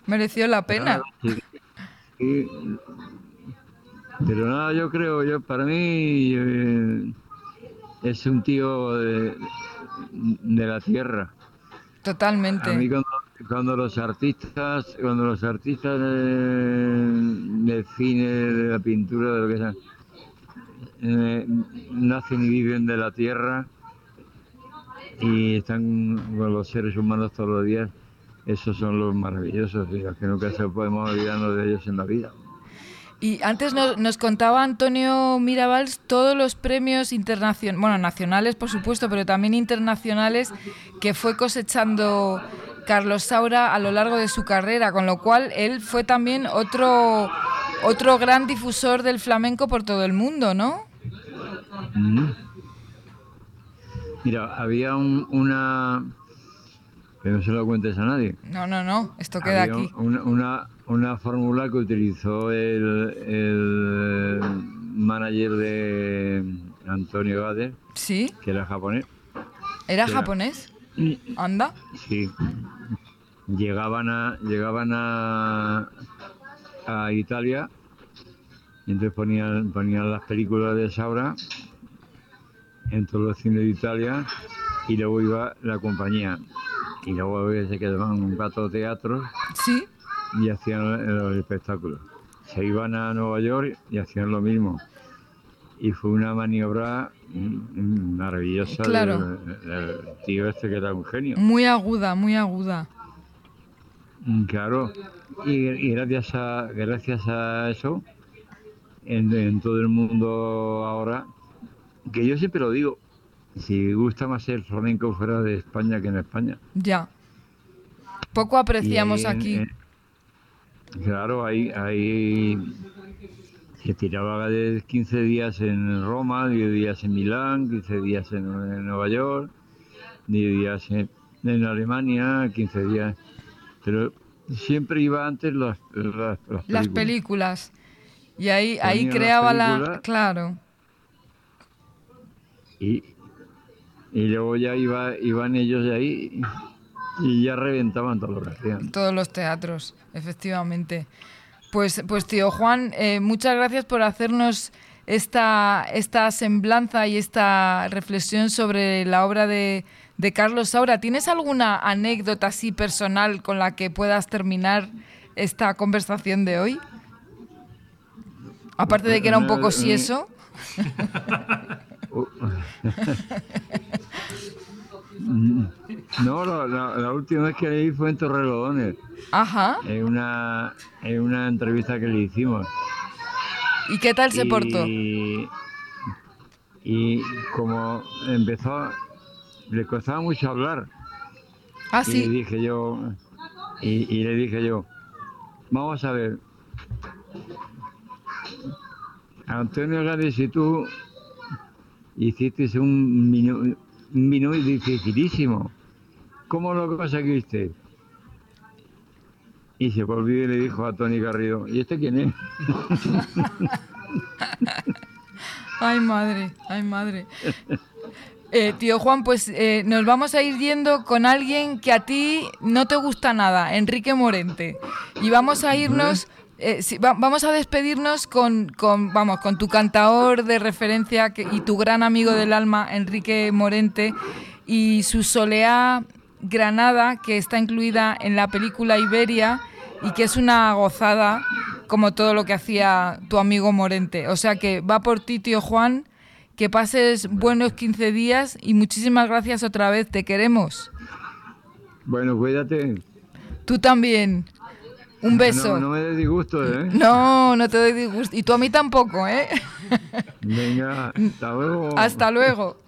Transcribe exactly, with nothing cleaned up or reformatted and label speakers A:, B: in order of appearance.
A: Mereció la pena.
B: Claro, sí, sí. Pero nada, yo creo, yo para mí eh, es un tío de, de la tierra. A
A: Totalmente.
B: mí cuando, cuando los artistas, cuando los artistas de- del cine, de la pintura, de lo que sea, eh, nacen y viven de la tierra y están con los seres humanos todos los días, esos son los maravillosos, y los que nunca se podemos olvidarnos de ellos en la vida.
A: Y antes nos, nos contaba Antonio Mirabals todos los premios internacionales, bueno, nacionales por supuesto, pero también internacionales que fue cosechando Carlos Saura a lo largo de su carrera, con lo cual él fue también otro, otro gran difusor del flamenco por todo el mundo, ¿no?
B: Mm. Mira, había un- una, que no se lo cuentes a nadie,
A: No, no, no, esto queda
B: había un-
A: aquí.
B: una, una, una fórmula que utilizó el, el manager de Antonio Gades,
A: ¿Sí?
B: que era japonés,
A: ¿Era
B: que era,
A: japonés? Anda.
B: sí, llegaban a, llegaban a, a Italia y entonces ponían, ponían las películas de Saura en todos los cines de Italia y luego iba la compañía y luego se quedaban un rato teatros
A: ¿Sí?
B: y hacían los espectáculos. Se iban a Nueva York y hacían lo mismo. Y fue una maniobra mm, maravillosa
A: Claro.
B: del, del tío este que era un genio.
A: Muy aguda, muy aguda.
B: Mm, Claro, y, y gracias a gracias a eso, en, en todo el mundo ahora, que yo siempre lo digo, si gusta más el flamenco fuera de España que en España.
A: Ya. Poco
B: Y ahí,
A: apreciamos
B: en,
A: aquí.
B: en- claro, ahí, ahí se tiraba de quince días en Roma, diez días en Milán, quince días en, en Nueva York, diez días en, en Alemania, quince días. Pero siempre iba antes las, las, las
A: Las
B: películas.
A: películas. Y ahí, ahí
B: Ponían las
A: creaba la...
B: películas
A: Claro,
B: y, y luego ya iba, iban ellos de ahí y ya reventaban todo lo que hacían.
A: todos los teatros, efectivamente. Pues, pues tío Juan, eh, muchas gracias por hacernos esta, esta semblanza y esta reflexión sobre la obra de, de Carlos Saura. ¿Tienes alguna anécdota así personal con la que puedas terminar esta conversación de hoy? Aparte de que era un
B: Una-
A: poco
B: una-
A: sieso.
B: Uh, No, la, la- la última vez que leí fue en Torrelodones,
A: Ajá.
B: en una, en una entrevista que le hicimos.
A: ¿Y qué tal se portó?
B: Y, y como empezó, le costaba mucho hablar.
A: Ah,
B: Y le
A: sí.
B: dije yo, y, y le dije yo, vamos a ver, Antonio Gades y tú hiciste un vino, un vino dificilísimo. ¿Cómo lo conseguiste? Y se volvió y le dijo a Tony Garrido, ¿y este quién es?
A: Ay, madre, ay, madre. Eh, tío Juan, pues eh, nos vamos a ir yendo con alguien que a ti no te gusta nada, Enrique Morente. Y vamos a
B: ¿Eh?
A: irnos, eh, sí, va- vamos a despedirnos con, con, vamos, con tu cantaor de referencia que- y tu gran amigo del alma, Enrique Morente, y su Soleá Granada, que está incluida en la película Iberia y que es una gozada, como todo lo que hacía tu amigo Morente. O sea que va por ti, tío Juan. Que pases buenos quince días y muchísimas gracias otra vez. Te queremos.
B: Bueno, cuídate.
A: Tú también. Un
B: No,
A: beso.
B: no me des disgusto, ¿eh?
A: No, no te doy disgusto. Y tú a mí tampoco, ¿eh?
B: Venga, hasta luego.
A: Hasta luego.